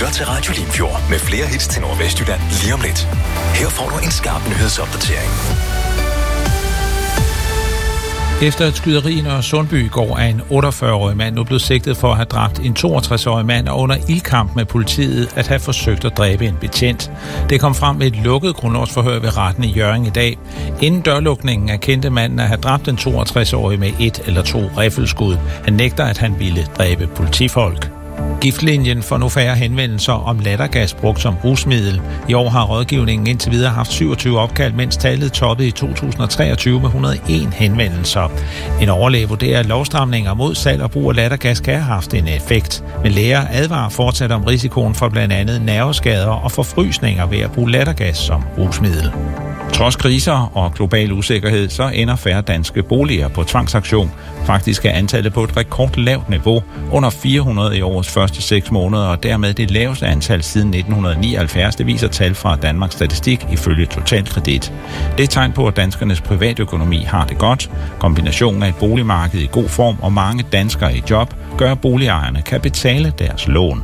lytter til Radio Limfjord med flere hits til Nordvestjylland lige om lidt. Her får du en skarp nyhedsopdatering. Efter et skyderi i Nørresundby i går er en 48-årig mand nu blevet sigtet for at have dræbt en 62-årig mand og under ildkamp med politiet at have forsøgt at dræbe en betjent. Det kom frem ved et lukket grundlovsforhør ved retten i Hjørring i dag. Inden dørlukningen erkendte manden at have dræbt den 62-årige med 1 eller 2 riffelskud. Han nægter, at han ville dræbe politifolk. Giftlinjen får nu færre henvendelser om lattergas brugt som rusmiddel. I år har rådgivningen indtil videre haft 27 opkald, mens tallet toppede i 2023 med 101 henvendelser. En overlæge vurderer, at lovstramninger mod salg og brug af lattergas kan have haft en effekt. Men læger advarer fortsat om risikoen for blandt andet nerveskader og forfrysninger ved at bruge lattergas som rusmiddel. Trods kriser og global usikkerhed, så ender færre danske boliger på tvangsauktion. Faktisk er antallet på et rekordlavt niveau, under 400 i årets første 6 måneder, og dermed det laveste antal siden 1979, det viser tal fra Danmarks Statistik ifølge Totalkredit. Det er et tegn på, at danskernes privatøkonomi har det godt. Kombinationen af et boligmarked i god form og mange danskere i job, gør, at boligejerne kan betale deres lån.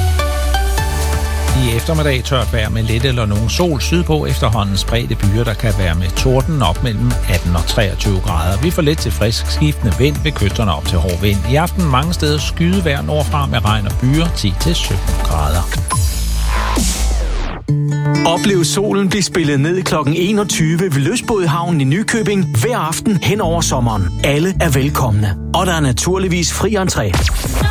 I eftermiddag tørt vejr med lidt eller nogen sol sydpå, efterhånden spredte byer, der kan være med torden op mellem 18 og 23 grader. Vi får lidt til frisk skiftende vind ved kysterne op til hård vind. I aften mange steder skydevejr nordfra med regn og byer 10-17 grader. Oplev solen blive spillet ned kl. 21 ved Lystbådehavnen i Nykøbing hver aften hen over sommeren. Alle er velkomne, og der er naturligvis fri entré.